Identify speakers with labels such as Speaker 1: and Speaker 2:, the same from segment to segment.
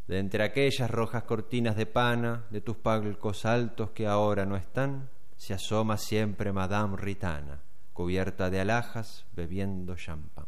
Speaker 1: De entre aquellas rojas cortinas de pana, de tus palcos altos que ahora no están, se asoma siempre Madame Ritana, cubierta de alhajas, bebiendo champán.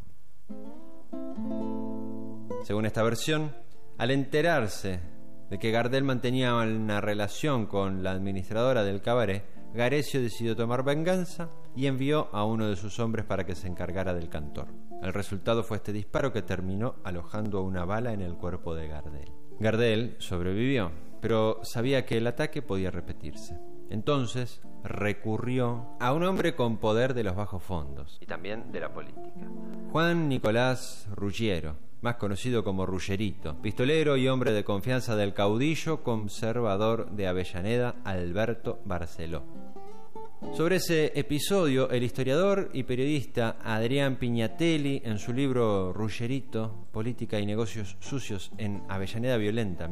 Speaker 1: Según esta versión, al enterarse de que Gardel mantenía una relación con la administradora del cabaret, Garecio decidió tomar venganza y envió a uno de sus hombres para que se encargara del cantor. El resultado fue este disparo que terminó alojando una bala en el cuerpo de Gardel. Gardel sobrevivió, pero sabía que el ataque podía repetirse. Entonces recurrió a un hombre con poder de los bajos fondos y también de la política. Juan Nicolás Ruggiero, más conocido como Ruggerito, pistolero y hombre de confianza del caudillo conservador de Avellaneda, Alberto Barceló. Sobre ese episodio, el historiador y periodista Adrián Piñatelli, en su libro Ruggerito, Política y Negocios Sucios en Avellaneda Violenta,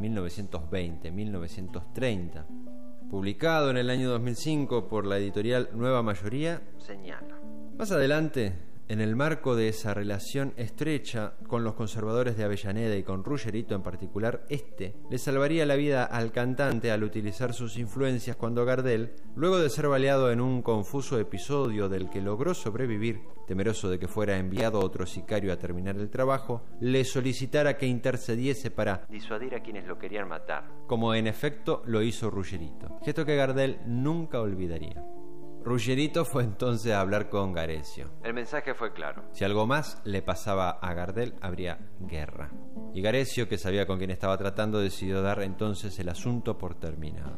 Speaker 1: 1920-1930, publicado en el año 2005 por la editorial Nueva Mayoría, señala: más adelante, en el marco de esa relación estrecha con los conservadores de Avellaneda y con Ruggerito en particular, le salvaría la vida al cantante al utilizar sus influencias cuando Gardel, luego de ser baleado en un confuso episodio del que logró sobrevivir, temeroso de que fuera enviado otro sicario a terminar el trabajo, le solicitara que intercediese para disuadir a quienes lo querían matar, como en efecto lo hizo Ruggerito, gesto que Gardel nunca olvidaría. Ruggerito fue entonces a hablar con Garecio. El mensaje fue claro: si algo más le pasaba a Gardel, habría guerra. Y Garecio, que sabía con quién estaba tratando, decidió dar entonces el asunto por terminado.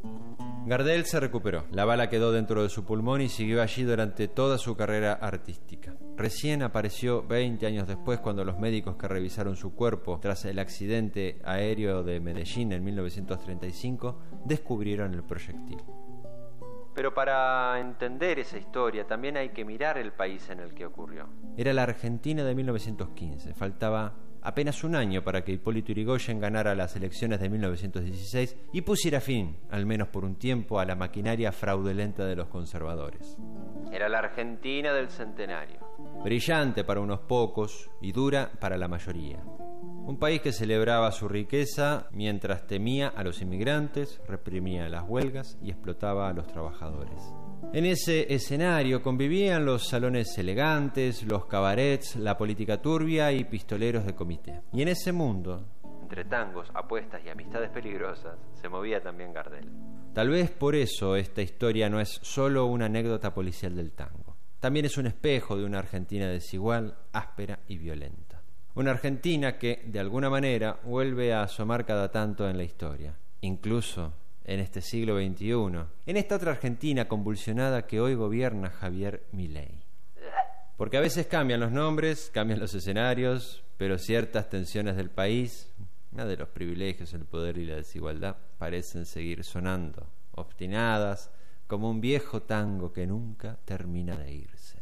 Speaker 1: Gardel se recuperó. La bala quedó dentro de su pulmón y siguió allí durante toda su carrera artística. Recién apareció 20 años después, cuando los médicos que revisaron su cuerpo tras el accidente aéreo de Medellín en 1935 descubrieron el proyectil. Pero para entender esa historia también hay que mirar el país en el que ocurrió. Era la Argentina de 1915. Faltaba apenas un año para que Hipólito Yrigoyen ganara las elecciones de 1916 y pusiera fin, al menos por un tiempo, a la maquinaria fraudulenta de los conservadores. Era la Argentina del centenario. Brillante para unos pocos y dura para la mayoría. Un país que celebraba su riqueza mientras temía a los inmigrantes, reprimía las huelgas y explotaba a los trabajadores. En ese escenario convivían los salones elegantes, los cabarets, la política turbia y pistoleros de comité. Y en ese mundo, entre tangos, apuestas y amistades peligrosas, se movía también Gardel. Tal vez por eso esta historia no es solo una anécdota policial del tango. También es un espejo de una Argentina desigual, áspera y violenta. Una Argentina que, de alguna manera, vuelve a asomar cada tanto en la historia, incluso en este siglo XXI, en esta otra Argentina convulsionada que hoy gobierna Javier Milei. Porque a veces cambian los nombres, cambian los escenarios, pero ciertas tensiones del país, nada de los privilegios, el poder y la desigualdad, parecen seguir sonando, obstinadas, como un viejo tango que nunca termina de irse.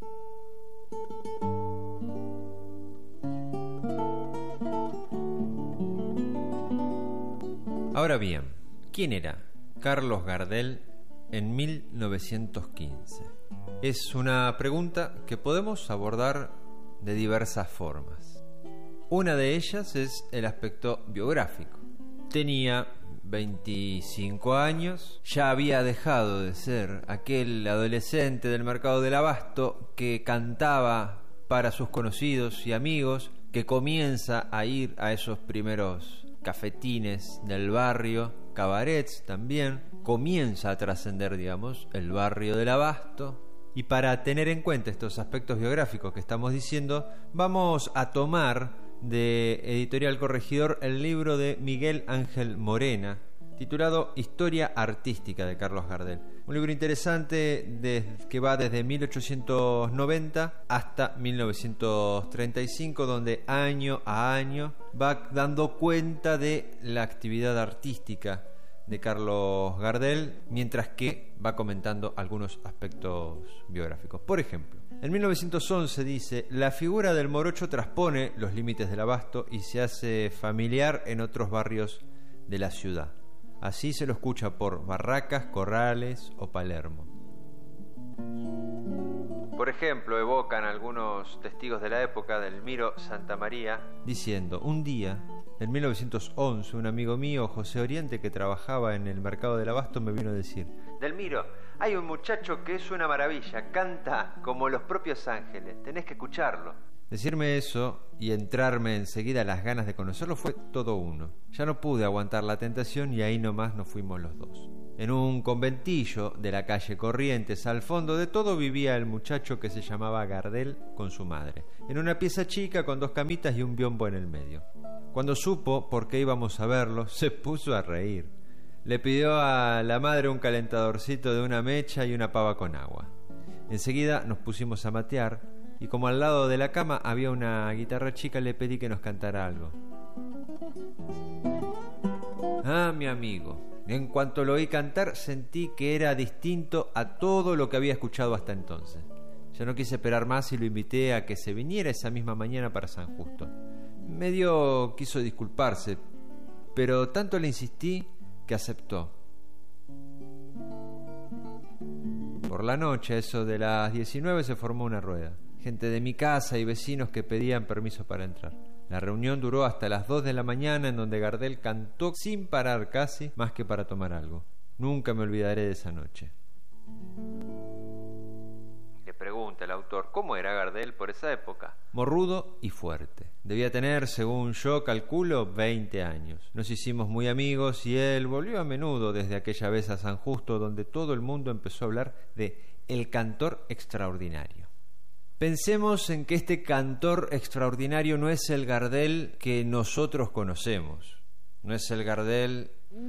Speaker 1: Ahora bien, ¿quién era Carlos Gardel en 1915? Es una pregunta que podemos abordar de diversas formas. Una de ellas es el aspecto biográfico. Tenía 25 años, ya había dejado de ser aquel adolescente del mercado del abasto que cantaba para sus conocidos y amigos, que comienza a ir a esos primeros cafetines del barrio, cabarets también, comienza a trascender, digamos, el barrio del abasto. Y para tener en cuenta estos aspectos biográficos que estamos diciendo, vamos a tomar de Editorial Corregidor el libro de Miguel Ángel Morena, titulado Historia Artística de Carlos Gardel. Un libro interesante que va desde 1890 hasta 1935, donde año a año va dando cuenta de la actividad artística de Carlos Gardel, mientras que va comentando algunos aspectos biográficos. Por ejemplo, en 1911 dice: la figura del morocho traspone los límites del abasto y se hace familiar en otros barrios de la ciudad. Así se lo escucha por Barracas, Corrales o Palermo. Por ejemplo, evocan algunos testigos de la época, del Miro Santamaría, diciendo: un día En 1911, un amigo mío, José Oriente, que trabajaba en el mercado del abasto, me vino a decir: Delmiro, hay un muchacho que es una maravilla, canta como los propios ángeles, tenés que escucharlo. Decirme eso y entrarme enseguida las ganas de conocerlo fue todo uno. Ya no pude aguantar la tentación y ahí nomás nos fuimos los dos. En un conventillo de la calle Corrientes, al fondo de todo, vivía el muchacho que se llamaba Gardel con su madre, en una pieza chica con 2 camitas y un biombo en el medio. Cuando supo por qué íbamos a verlo, se puso a reír. Le pidió a la madre un calentadorcito de una mecha y una pava con agua. Enseguida nos pusimos a matear y como al lado de la cama había una guitarra chica, le pedí que nos cantara algo. Ah, mi amigo, en cuanto lo oí cantar sentí que era distinto a todo lo que había escuchado hasta entonces. Ya no quise esperar más y lo invité a que se viniera esa misma mañana para San Justo. Medio quiso disculparse, pero tanto le insistí que aceptó. Por la noche, a eso de las 19, se formó una rueda. Gente de mi casa y vecinos que pedían permiso para entrar. La reunión duró hasta las 2 de la mañana, en donde Gardel cantó sin parar casi, más que para tomar algo. Nunca me olvidaré de esa noche. Le pregunta el autor: ¿cómo era Gardel por esa época? Morrudo y fuerte. Debía tener, según yo calculo, 20 años. Nos hicimos muy amigos y él volvió a menudo desde aquella vez a San Justo, donde todo el mundo empezó a hablar de el cantor extraordinario. Pensemos en que este cantor extraordinario no es el Gardel que nosotros conocemos. No es el Gardel